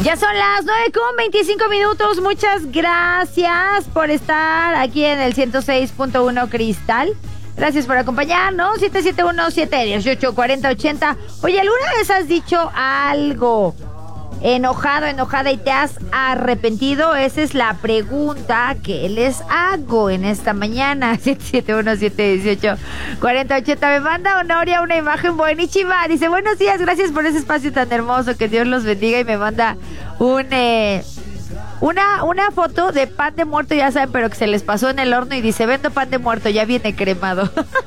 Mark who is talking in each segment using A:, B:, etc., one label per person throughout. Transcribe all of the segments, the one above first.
A: Ya son las 9:25. Muchas gracias por estar aquí en el 106.1 Cristal. Gracias por acompañarnos. 771-718-4080. Oye, ¿alguna vez has dicho algo enojado, enojada y te has arrepentido? Esa es la pregunta que les hago en esta mañana. 771-718-4080. Me manda Honoria una imagen buenísima. Dice, buenos días, gracias por ese espacio tan hermoso, que Dios los bendiga. Y me manda una foto de pan de muerto, ya saben, pero que se les pasó en el horno, y dice, vendo pan de muerto, ya viene cremado.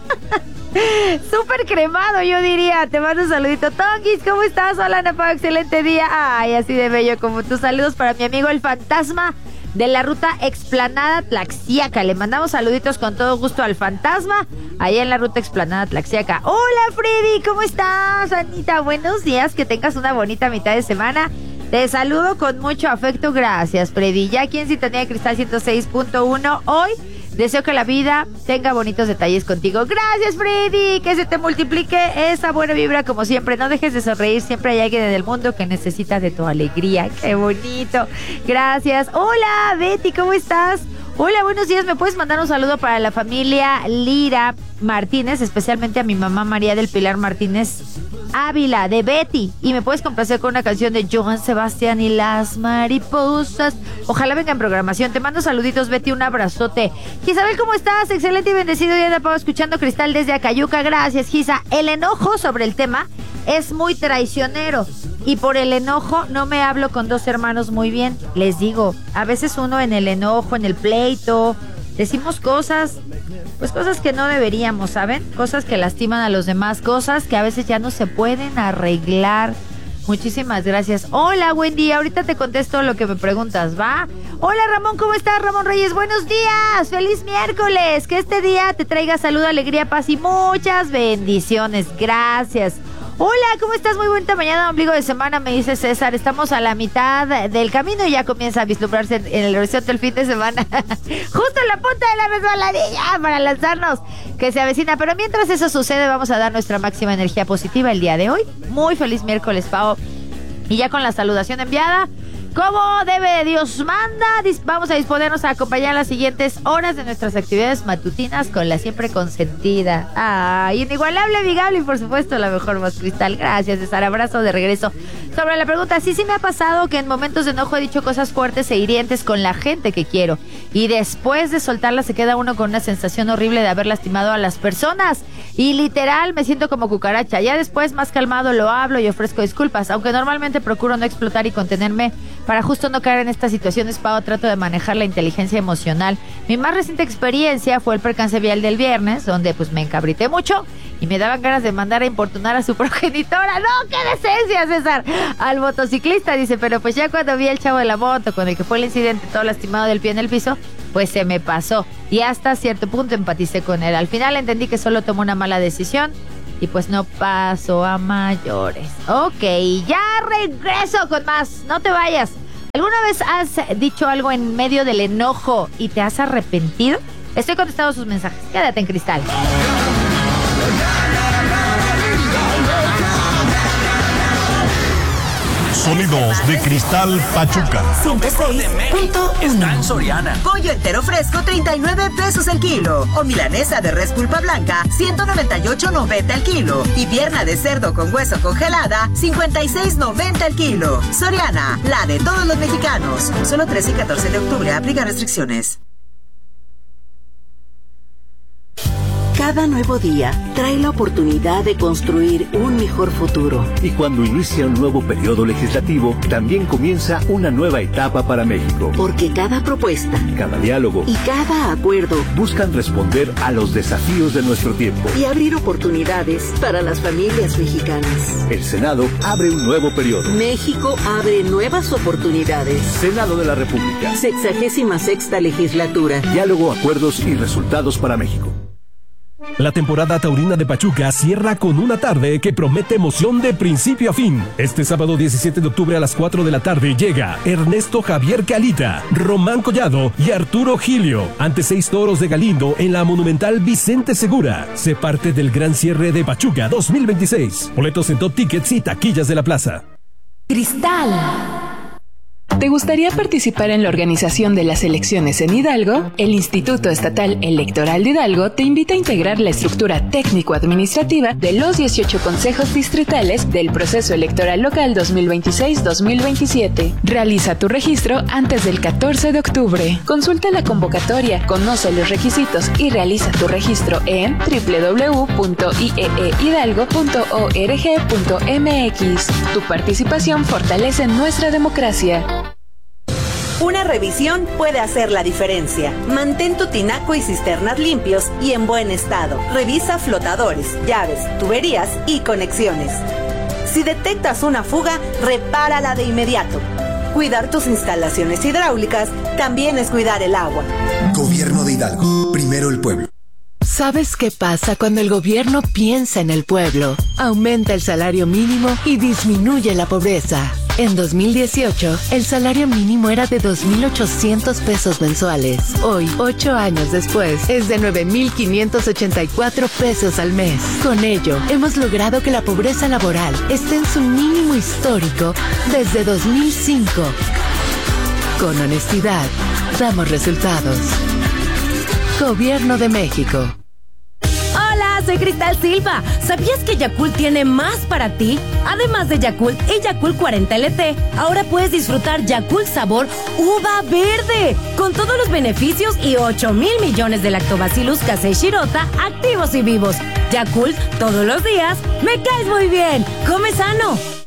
A: Súper cremado, yo diría. Te mando un saludito. Tonguis, ¿cómo estás? Hola, Ana, excelente día. Ay, así de bello como tus saludos para mi amigo el fantasma de la ruta Explanada Tlaxiaca. Le mandamos saluditos con todo gusto al fantasma allá en la ruta Explanada Tlaxiaca. Hola, Freddy, ¿cómo estás? Anita, buenos días, que tengas una bonita mitad de semana. Te saludo con mucho afecto, gracias, Freddy. Ya aquí en Sintonía de Cristal 106.1, hoy deseo que la vida tenga bonitos detalles contigo. Gracias, Freddy, que se te multiplique esa buena vibra como siempre. No dejes de sonreír, siempre hay alguien en el mundo que necesita de tu alegría. Qué bonito, gracias. Hola, Betty, ¿cómo estás? Hola, buenos días. ¿Me puedes mandar un saludo para la familia Lira Martínez, especialmente a mi mamá María del Pilar Martínez Ávila, de Betty? Y me puedes complacer con una canción de Johann Sebastián y las mariposas. Ojalá venga en programación. Te mando saluditos, Betty, un abrazote. Isabel, ¿cómo estás? Excelente y bendecido día de pavo, escuchando Cristal desde Acayuca. Gracias, Gisa. El enojo sobre el tema es muy traicionero, y por el enojo no me hablo con dos hermanos muy bien. Les digo, a veces uno en el enojo, en el pleito, decimos cosas, pues cosas que no deberíamos, ¿saben? Cosas que lastiman a los demás, cosas que a veces ya no se pueden arreglar. Muchísimas gracias. Hola, buen día. Ahorita te contesto lo que me preguntas, ¿va? Hola, Ramón, ¿cómo estás? Ramón Reyes, buenos días. Feliz miércoles. Que este día te traiga salud, alegría, paz y muchas bendiciones. Gracias. Hola, ¿cómo estás? Muy bonita mañana, ombligo de semana, me dice César. Estamos a la mitad del camino y ya comienza a vislumbrarse en el horizonte el fin de semana. Justo en la punta de la resbaladilla para lanzarnos, que se avecina. Pero mientras eso sucede, vamos a dar nuestra máxima energía positiva el día de hoy. Muy feliz miércoles, Pao. Y ya con la saludación enviada, como debe Dios manda, vamos a disponernos a acompañar las siguientes horas de nuestras actividades matutinas con la siempre consentida, inigualable, amigable y por supuesto la mejor voz, Cristal. Gracias, César. Abrazo de regreso. Sobre la pregunta, sí me ha pasado que en momentos de enojo he dicho cosas fuertes e hirientes con la gente que quiero, y después de soltarlas se queda uno con una sensación horrible de haber lastimado a las personas, y literal me siento como cucaracha. Ya después, más calmado, lo hablo y ofrezco disculpas, aunque normalmente procuro no explotar y contenerme para justo no caer en estas situaciones. Pau, trato de manejar la inteligencia emocional. Mi más reciente experiencia fue el percance vial del viernes, donde pues me encabrité mucho y me daban ganas de mandar a importunar a su progenitora. ¡No, qué decencia, César! Al motociclista, dice, pero pues ya cuando vi al chavo de la moto con el que fue el incidente, todo lastimado del pie en el piso, pues se me pasó, y hasta cierto punto empaticé con él. Al final entendí que solo tomó una mala decisión y pues no pasó a mayores. Ok, ya regreso con más. No te vayas. ¿Alguna vez has dicho algo en medio del enojo y te has arrepentido? Estoy contestando sus mensajes. Quédate en Cristal.
B: Sonidos de Cristal Pachuca.
C: 106.1. Soriana. Pollo entero fresco, 39 pesos el kilo. O milanesa de res pulpa blanca, 198.90 el kilo. Y pierna de cerdo con hueso congelada, 56.90 el kilo. Soriana, la de todos los mexicanos. Solo 13 y 14 de octubre. Aplica restricciones.
D: Cada nuevo día trae la oportunidad de construir un mejor futuro.
E: Y cuando inicia un nuevo periodo legislativo, también comienza una nueva etapa para México.
D: Porque cada propuesta,
E: cada diálogo
D: y cada acuerdo
E: buscan responder a los desafíos de nuestro tiempo
D: y abrir oportunidades para las familias mexicanas.
E: El Senado abre un nuevo periodo.
D: México abre nuevas oportunidades.
E: Senado de la República.
D: 66ª legislatura.
E: Diálogo, acuerdos y resultados para México.
F: La temporada taurina de Pachuca cierra con una tarde que promete emoción de principio a fin. Este sábado 17 de octubre a las 4 de la tarde llega Ernesto Javier Calita, Román Collado y Arturo Gilio ante 6 toros de Galindo en la monumental Vicente Segura. Sé parte del gran cierre de Pachuca 2026. Boletos en Top Tickets y taquillas de la plaza.
A: Cristal
G: ¿Te gustaría participar en la organización de las elecciones en Hidalgo? El Instituto Estatal Electoral de Hidalgo te invita a integrar la estructura técnico-administrativa de los 18 consejos distritales del proceso electoral local 2026-2027. Realiza tu registro antes del 14 de octubre. Consulta la convocatoria, conoce los requisitos y realiza tu registro en www.ieehidalgo.org.mx. Tu participación fortalece nuestra democracia.
D: Una revisión puede hacer la diferencia. Mantén tu tinaco y cisternas limpios y en buen estado. Revisa flotadores, llaves, tuberías y conexiones. Si detectas una fuga, repárala de inmediato. Cuidar tus instalaciones hidráulicas también es cuidar el agua.
H: Gobierno de Hidalgo. Primero el pueblo.
I: ¿Sabes qué pasa cuando el gobierno piensa en el pueblo? Aumenta el salario mínimo y disminuye la pobreza. En 2018, el salario mínimo era de 2,800 pesos mensuales. Hoy, 8 años después, es de 9,584 pesos al mes. Con ello, hemos logrado que la pobreza laboral esté en su mínimo histórico desde 2005. Con honestidad, damos resultados. Gobierno de México.
J: Hola, soy Cristal Silva. ¿Sabías que Yakult tiene más para ti? Además de Yakult y Yakult 40 LT, ahora puedes disfrutar Yakult sabor uva verde, con todos los beneficios y 8,000 millones de Lactobacillus casei shirota activos y vivos. Yakult, todos los días, me caes muy bien. Come sano.